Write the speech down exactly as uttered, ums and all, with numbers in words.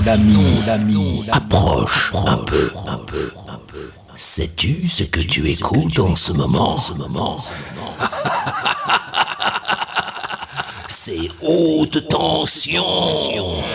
l'ami, l'ami, approche un peu, un peu, un peu. Sais-tu ce que tu écoutes en ce moment, en ce moment? C'est haute tension.